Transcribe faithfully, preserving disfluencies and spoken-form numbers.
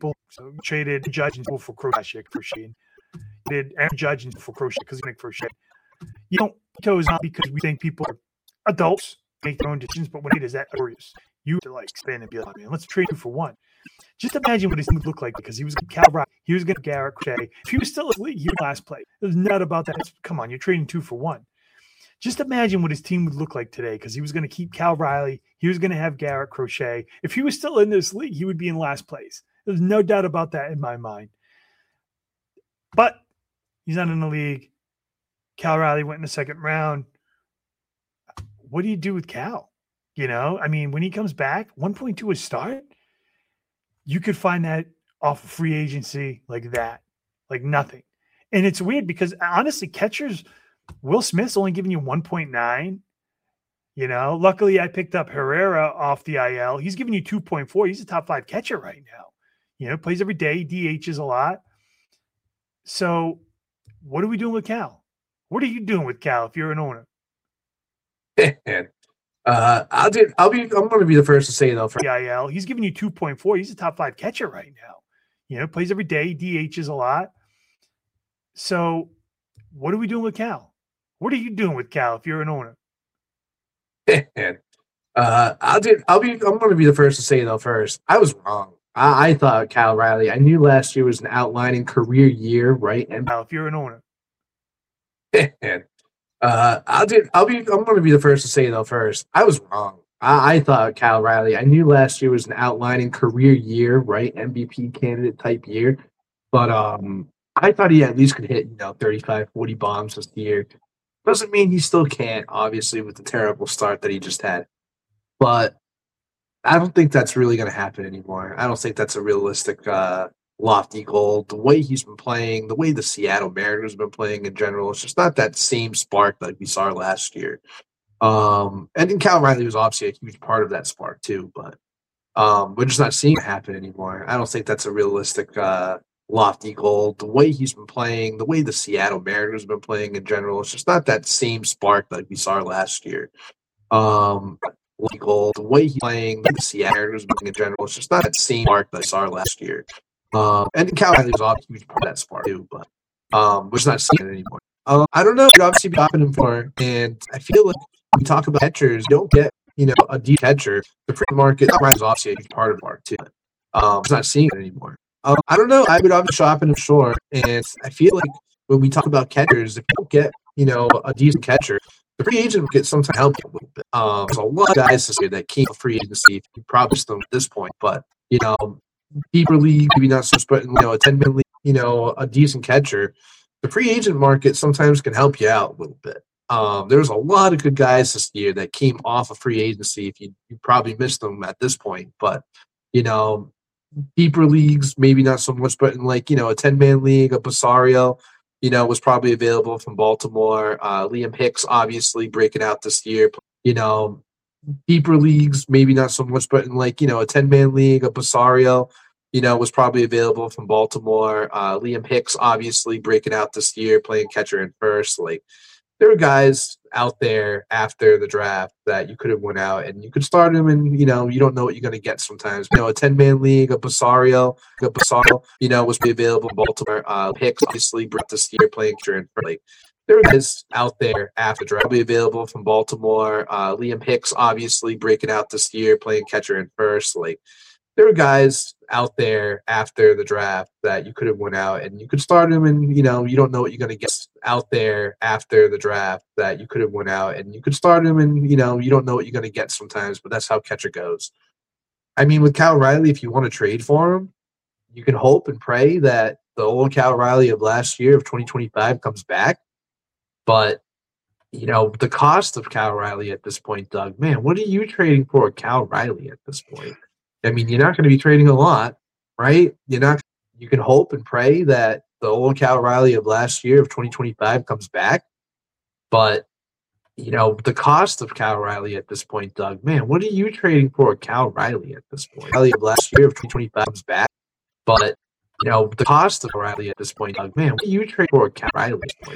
people. So traded Judge and for Crochet for Shane. Did Aaron Judge and for Crochet because Nick Crochet. You don't toes not because we think people are adults make their own decisions, but when it is that glorious, you have to like spin and be like, man, let's trade you for one. Just imagine what his team would look like because he was Cal Riley, he was going to Garrett Crochet. If he was still in the league, he was last place. There's no doubt about that. It's, come on, you're trading two for one. Just imagine what his team would look like today because he was going to keep Cal Riley. He was going to have Garrett Crochet. If he was still in this league, he would be in last place. There's no doubt about that in my mind. But he's not in the league. Cal Riley went in the second round. What do you do with Cal? You know, I mean, when he comes back, one point two a start, you could find that off of free agency like that, like nothing. And it's weird because honestly, catchers, Will Smith's only giving you one point nine. You know, luckily I picked up Herrera off the I L. He's giving you two point four. He's a top five catcher right now. You know, plays every day, D Hs a lot. So what are we doing with Cal? What are you doing with Cal if you're an owner? uh, I'll do. I'll be. I'm going to be the first to say though. For the I L, he's giving you two point four. He's a top five catcher right now. You know, plays every day, D Hs a lot. So what are we doing with Cal? What are you doing with Cal if you're an owner? uh, I'll do. I'll be. I'm going to be the first to say though. First, I was wrong. I, I thought Cal Riley. I knew last year was an outlining career year, right? And Cal, if you're an owner. uh, I'll do. I'll be. I'm going to be the first to say though. First, I was wrong. I, I thought Cal Riley. I knew last year was an outlining career year, right? M V P candidate type year, but um, I thought he at least could hit you know thirty-five, forty bombs this year. Doesn't mean he still can't, obviously, with the terrible start that he just had. But I don't think that's really going to happen anymore. I don't think that's a realistic uh, lofty goal. The way he's been playing, the way the Seattle Mariners have been playing in general, it's just not that same spark that we saw last year. Um, and then Cal Riley was obviously a huge part of that spark too, but um, we're just not seeing it happen anymore. I don't think that's a realistic uh, lofty goal. The way he's been playing, the way the Seattle Mariners have been playing in general, it's just not that same spark that we saw last year. Um, goal, the way he's playing, the Seattle Mariners have been playing in general, it's just not that same spark that we saw last year. Um, and then Cal Riley was obviously a huge part of that spark too, but um, we're just not seeing it anymore. Um, I don't know. We'd obviously be happening for, and I feel like when we talk about catchers, you don't get you know a deep catcher. The free market is obviously a huge part of the market too. Um, we're just not seeing it anymore. Um, I don't know. I would obviously shop in short, and I feel like when we talk about catchers, if you don't get you know a decent catcher, the free agent will get sometimes help you a little bit. Um, there's a lot of guys this year that came to free agency. You probably still at this point, but you know, deeper league, maybe not so, but you know, a ten man league, you know, a decent catcher. The free agent market sometimes can help you out a little bit. Um, there's a lot of good guys this year that came off of free agency. If you you probably missed them at this point, but you know, deeper leagues, maybe not so much, but in like you know, a ten man league, a Basario. You know, was probably available from Baltimore. Uh, Liam Hicks, obviously, breaking out this year. You know, deeper leagues, maybe not so much, but in like, you know, a ten man league, a Basario, you know, was probably available from Baltimore. Uh, Liam Hicks, obviously, breaking out this year, playing catcher and first. Like, there were guys out there after the draft that you could have went out and you could start them and, you know, you don't know what you're going to get sometimes. You know, a ten man league, a Basario, a Basario, you know, was available in Baltimore. Uh, Hicks, obviously, brought this year playing catcher and first. Like, there were guys out there after the draft, probably available from Baltimore. Uh, Liam Hicks, obviously, breaking out this year, playing catcher and first. Like, there were guys out there after the draft that you could have went out and you could start them and, you know, you don't know what you're going to get out there after the draft that you could have went out and you could start them and, you know, you don't know what you're going to get sometimes, but that's how catcher goes. I mean, with Cal Riley, if you want to trade for him, you can hope and pray that the old Cal Riley of last year of twenty twenty-five comes back. But, you know, the cost of Cal Riley at this point, Doug, man, what are you trading for Cal Riley at this point? I mean, you're not going to be trading a lot, right? You're not. You can hope and pray that the old Cal Riley of last year of twenty twenty-five comes back, but you know the cost of Cal Riley at this point, Doug. Man, what are you trading for Cal Riley at this point? Riley of last year of twenty twenty-five comes back, but you know the cost of Riley at this point, Doug. Man, what are you trading for Cal Riley at this point?